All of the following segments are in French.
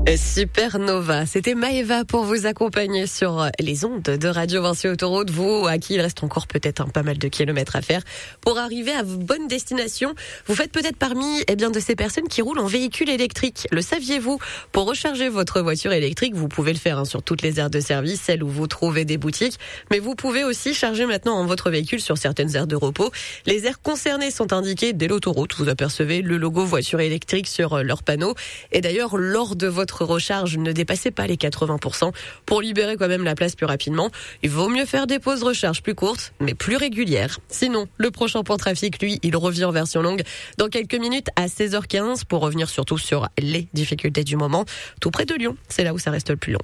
Supernova, c'était Maëva pour vous accompagner sur les ondes de Radio Vinci Autoroute. Vous, à qui il reste encore peut-être pas mal de kilomètres à faire pour arriver à vos bonnes destinations. Vous faites peut-être parmi de ces personnes qui roulent en véhicule électrique. Le saviez-vous? Pour recharger votre voiture électrique, vous pouvez le faire sur toutes les aires de service, celles où vous trouvez des boutiques. Mais vous pouvez aussi charger maintenant votre véhicule sur certaines aires de repos. Les aires concernées sont indiquées dès l'autoroute. Vous apercevez le logo voiture électrique sur leur panneau. Et d'ailleurs, lors de votre recharge, ne dépassez pas les 80% pour libérer quand même la place plus rapidement. Il vaut mieux faire des pauses recharge plus courtes, mais plus régulières. Sinon, le prochain point trafic, lui, il revient en version longue dans quelques minutes à 16h15 pour revenir surtout sur les difficultés du moment. Tout près de Lyon, c'est là où ça reste le plus long.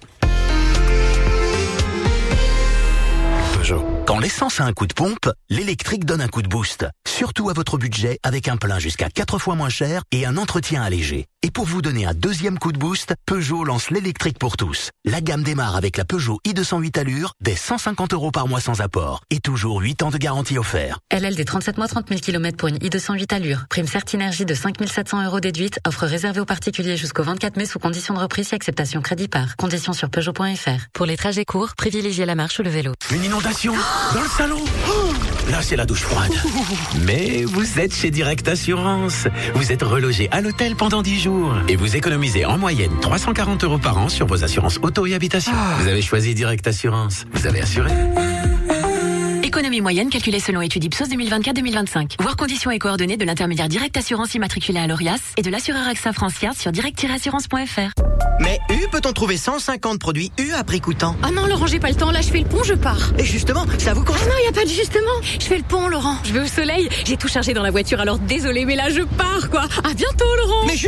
Quand l'essence a un coup de pompe, l'électrique donne un coup de boost. Surtout à votre budget avec un plein jusqu'à 4 fois moins cher et un entretien allégé. Et pour vous donner un deuxième coup de boost, Peugeot lance l'électrique pour tous. La gamme démarre avec la Peugeot i208 Allure dès 150 € par mois sans apport. Et toujours 8 ans de garantie offert. LL 37 mois 30 000 km pour une i208 Allure. Prime Certinergie de 5 700 € déduite. Offre réservée aux particuliers jusqu'au 24 mai sous condition de reprise et acceptation crédit par. Conditions sur Peugeot.fr. Pour les trajets courts, privilégiez la marche ou le vélo. Une inondation dans le salon. Là, c'est la douche froide. Mais vous êtes chez Direct Assurance. Vous êtes relogé à l'hôtel pendant 10 jours. Et vous économisez en moyenne 340 € par an sur vos assurances auto et habitation. Vous avez choisi Direct Assurance. Vous avez assuré. Économie moyenne calculée selon étude Ipsos 2024-2025. Voir conditions et coordonnées de l'intermédiaire Direct Assurance immatriculé à l'ORIAS et de l'assureur AXA Francière sur direct-assurance.fr. Mais peut-on trouver 150 produits à prix coûtant? Ah non, Laurent, j'ai pas le temps. Là, je fais le pont, je pars. Et justement, ça vous coûte... Ah non, y a pas de justement. Je fais le pont, Laurent. Je vais au soleil. J'ai tout chargé dans la voiture, alors désolé, mais là, je pars, quoi. À bientôt, Laurent. Mais